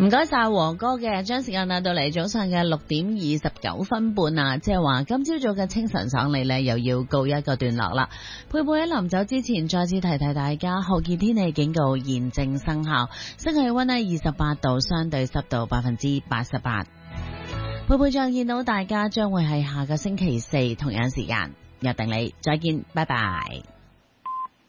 唔該晒黃哥嘅，將時間帶到嚟早上嘅6:29啊，即係話今朝早嘅清晨爽利呢，又要告一個段落啦。佩佩喺臨走之前再次提提大家，酷熱天氣警告現正生效，室氣溫呢28度，相對濕度88%。佩佩再見到大家將會係下個星期四同樣時間約定你，再見，拜拜。